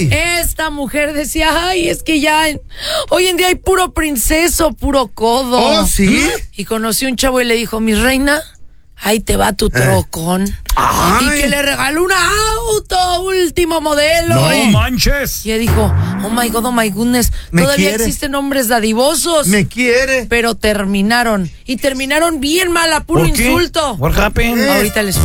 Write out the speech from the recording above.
Esta mujer decía, ay, es que ya hoy en día hay puro princeso, puro codo. ¿Oh, sí? Y conoció un chavo y le dijo, mi reina, ahí te va tu trocón. Ay. Y que le regaló un auto último modelo. No manches. Y ella dijo, oh my goodness, Me todavía quiere. existen hombres dadivosos. Me quiere. Pero terminaron. Y terminaron bien mal, a puro ¿Por qué? insulto. What happened? Ahorita les